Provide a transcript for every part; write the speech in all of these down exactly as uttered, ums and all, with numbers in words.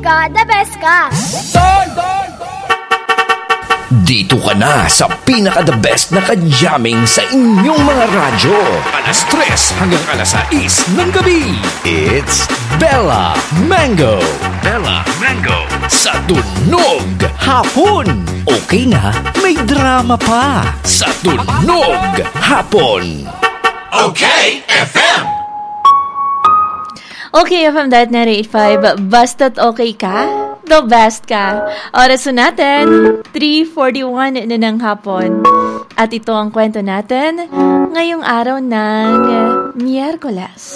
ka, the best ka! Don! Don! Dito ka na sa pinaka-the best na ka-jamming sa inyong mga radyo. alas tres hanggang alas sais ng gabi. It's Bella Mango. Bella Mango. Sa Tunog Hapon. Okay nga, may drama pa. Sa Tunog Hapon. Okay, F M. Okay, F M dot nine eight five. Basta't okay ka? The best ka. Oras natin, three forty-one na ng hapon. At ito ang kwento natin ngayong araw ng Miyerkules.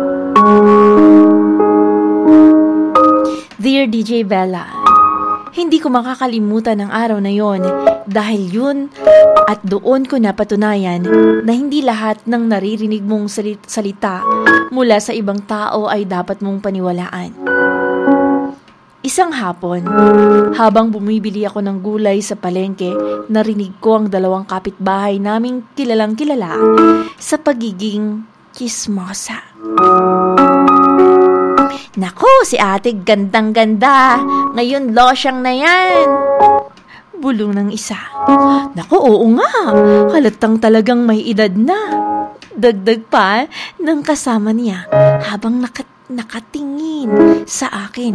Dear D J Bella, hindi ko makakalimutan ang araw na yon dahil yun at doon ko napatunayan na hindi lahat ng naririnig mong salita mula sa ibang tao ay dapat mong paniwalaan. Isang hapon, habang bumibili ako ng gulay sa palengke, narinig ko ang dalawang kapitbahay naming kilalang kilala sa pagiging kismosa. Naku, si ate gandang-ganda. Ngayon losyang na yan. Bulong ng isa. Naku, oo nga. Halatang talagang may edad na. Dagdag pa ng kasama niya habang nakat nakatingin sa akin.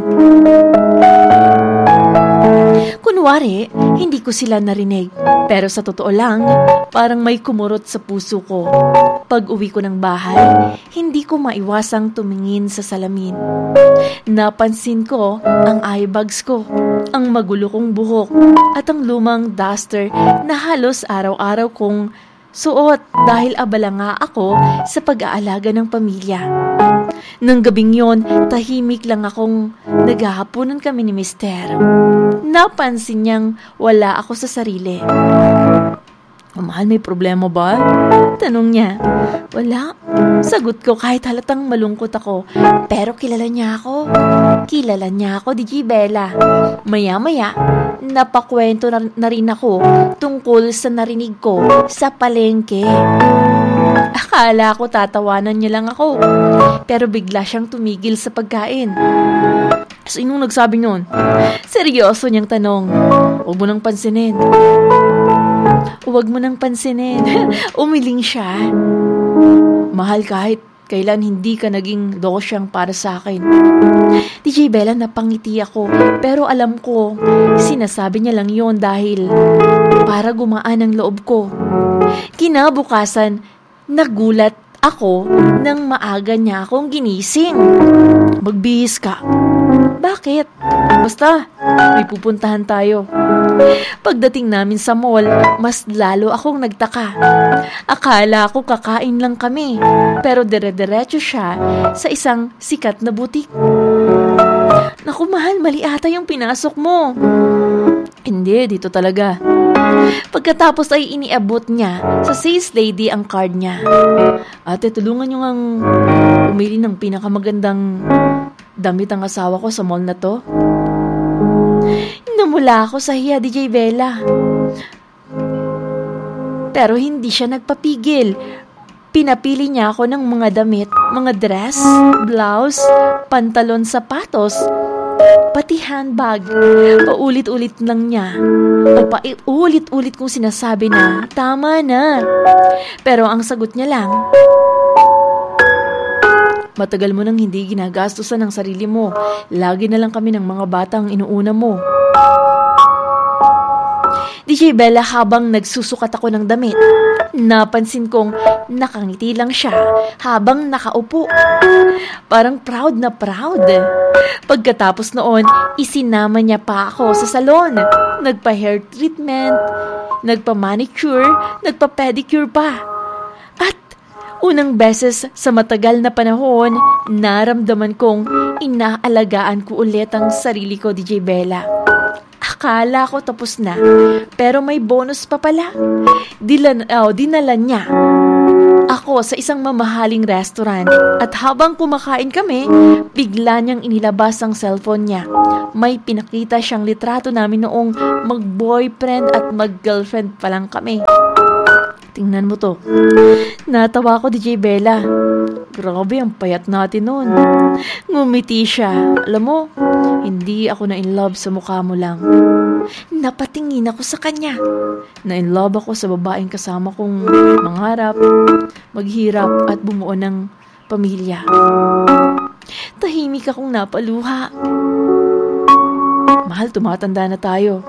Kunwari, hindi ko sila narinig. Pero sa totoo lang, parang may kumurot sa puso ko. Pag uwi ko ng bahay, hindi ko maiwasang tumingin sa salamin. Napansin ko ang eyebags ko, ang magulo kong buhok, at ang lumang duster na halos araw-araw kong suot dahil abala nga ako sa pag-aalaga ng pamilya. Nang gabing yon, tahimik lang akong naghahaponan kami ni Mister. Napansin niyang wala ako sa sarili. Oh, mahal, may problema ba? Tanong niya. Wala. Sagot ko kahit halatang malungkot ako. Pero kilala niya ako. Kilala niya ako, D J Bella. Maya-maya, napakwento na, na rin ako tungkol sa narinig ko sa palengke. Akala ko tatawanan niya lang ako. Pero bigla siyang tumigil sa pagkain. Sinong nagsabi nun? Seryoso niyang tanong. Huwag mo nang pansinin. Huwag mo nang pansinin. Umiling siya. Mahal, kahit kailan hindi ka naging dosyang para sa akin. D J Bella, napangiti ako. Pero alam ko, sinasabi niya lang yon dahil para gumaan ang loob ko. Kinabukasan, nagulat ako nang maaga niya akong ginising. Magbihis ka. Bakit? Basta, may pupuntahan tayo. Pagdating namin sa mall, mas lalo akong nagtaka. Akala ko kakain lang kami, pero dire-diretso siya sa isang sikat na butik. Naku mahal, mali ata yung pinasok mo. Hindi, dito talaga. Pagkatapos ay iniabot niya sa sales lady ang card niya. Ate, tulungan niyo ngang umili ng pinakamagandang damit ang asawa ko sa mall na to. Namula ako sa hiya, D J Bella. Pero hindi siya nagpapigil. Pinapili niya ako ng mga damit, mga dress, blouse, pantalon, sapatos, pati handbag. Paulit-ulit lang niya. O paulit-ulit kong sinasabi na, tama na. Pero ang sagot niya lang, matagal mo nang hindi ginagastusan ng sarili mo. Lagi na lang kami ng mga batang inuuna mo. D J Bella, habang nagsusukat ako ng damit, napansin kong nakangiti lang siya habang nakaupo. Parang proud na proud. Pagkatapos noon, isinama niya pa ako sa salon. Nagpa-hair treatment, nagpa-manicure, nagpa-pedicure pa. At unang beses sa matagal na panahon, naramdaman kong inaalagaan ko ulit ang sarili ko, D J Bella. Akala ko tapos na, pero may bonus pa pala. Dilan, oh, dinala niya ako sa isang mamahaling restaurant at habang kumakain kami, bigla niyang inilabas ang cellphone niya. May pinakita siyang litrato namin noong mag-boyfriend at mag-girlfriend pa lang kami. Tingnan mo to. Natawa ko, D J Bella. Grabe, ang payat natin noon. Ngumiti siya. Alam mo, Hindi ako na in love sa mukha mo lang. Napatingin ako sa kanya. Na in love ako sa babaeng kasama kong mangarap, maghirap at bumuo ng pamilya. Tahimik akong napaluha. Mahal, tumatanda na tayo.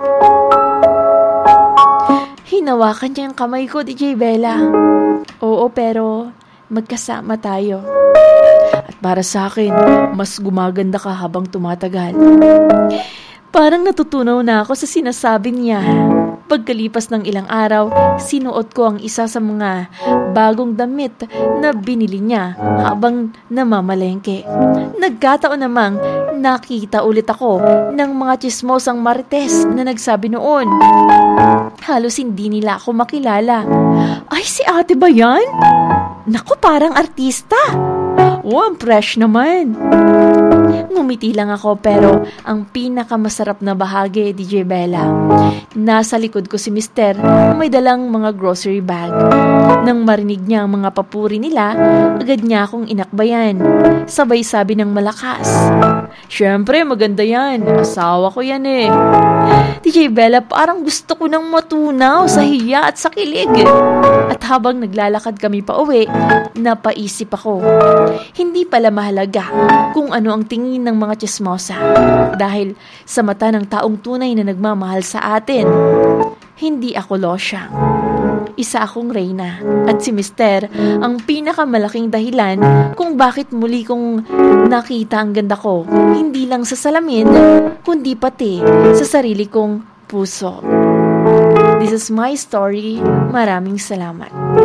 Hinawakan niya ang kamay ko, D J Bella. Oo, pero magkasama tayo. At para sa akin, mas gumaganda ka habang tumatagal. Parang natutunaw na ako sa sinasabi niya. Pagkalipas ng ilang araw, sinuot ko ang isa sa mga bagong damit na binili niya habang namamalengke. Nagkataon namang nakita ulit ako ng mga tsismosang marites na nagsabi noon. Halos hindi nila ako makilala. Ay, si ate ba yan? Naku, parang artista. Oh, ang fresh naman. Ngumiti lang ako pero ang pinakamasarap na bahagi, D J Bella, nasa likod ko si Mister may dalang mga grocery bag. Nang marinig niya ang mga papuri nila, agad niya akong inakbayan. Sabay sabi ng malakas, "Siyempre, maganda yan. Asawa ko yan eh." D J Bella, parang gusto ko nang matunaw sa hiya at sa kilig. At habang naglalakad kami pa uwi, napaisip ako, hindi pala mahalaga kung ano ang tingin ng mga tsismosa. Dahil sa mata ng taong tunay na nagmamahal sa atin, hindi ako losyang. Isa akong reyna at si Mister ang pinakamalaking dahilan kung bakit muli kong nakita ang ganda ko, hindi lang sa salamin, kundi pati sa sarili kong puso. This is my story. Maraming salamat.